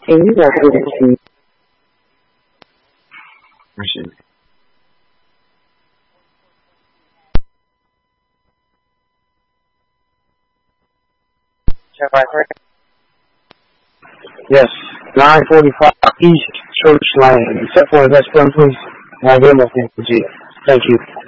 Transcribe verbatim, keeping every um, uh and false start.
Can you guys hear the Appreciate it. Yes, nine forty-five East Church Lane. Except for the best friend, please. I'll give him a thank you. Thank you.